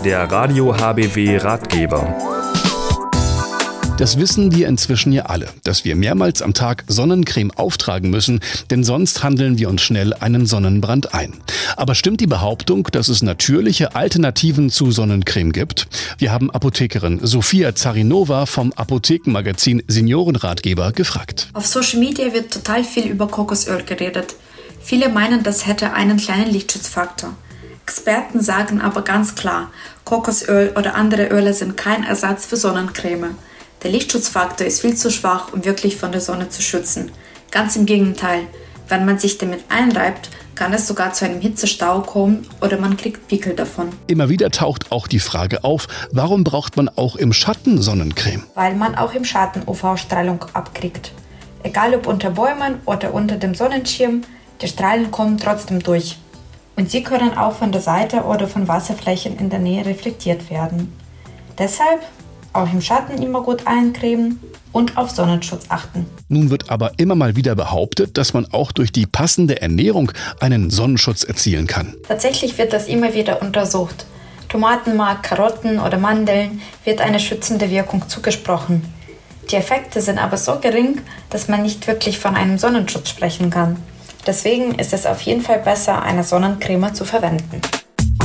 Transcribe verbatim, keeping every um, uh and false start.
der Radio H B W Ratgeber. Das wissen wir inzwischen ja alle, dass wir mehrmals am Tag Sonnencreme auftragen müssen, denn sonst handeln wir uns schnell einen Sonnenbrand ein. Aber stimmt die Behauptung, dass es natürliche Alternativen zu Sonnencreme gibt? Wir haben Apothekerin Sophia Zarinova vom Apothekenmagazin Seniorenratgeber gefragt. Auf Social Media wird total viel über Kokosöl geredet. Viele meinen, das hätte einen kleinen Lichtschutzfaktor. Experten sagen aber ganz klar, Kokosöl oder andere Öle sind kein Ersatz für Sonnencreme. Der Lichtschutzfaktor ist viel zu schwach, um wirklich von der Sonne zu schützen. Ganz im Gegenteil, wenn man sich damit einreibt, kann es sogar zu einem Hitzestau kommen oder man kriegt Pickel davon. Immer wieder taucht auch die Frage auf, warum braucht man auch im Schatten Sonnencreme? Weil man auch im Schatten U V-Strahlung abkriegt. Egal ob unter Bäumen oder unter dem Sonnenschirm, die Strahlen kommen trotzdem durch. Und sie können auch von der Seite oder von Wasserflächen in der Nähe reflektiert werden. Deshalb auch im Schatten immer gut eincremen und auf Sonnenschutz achten. Nun wird aber immer mal wieder behauptet, dass man auch durch die passende Ernährung einen Sonnenschutz erzielen kann. Tatsächlich wird das immer wieder untersucht. Tomatenmark, Karotten oder Mandeln wird eine schützende Wirkung zugesprochen. Die Effekte sind aber so gering, dass man nicht wirklich von einem Sonnenschutz sprechen kann. Deswegen ist es auf jeden Fall besser, eine Sonnencreme zu verwenden.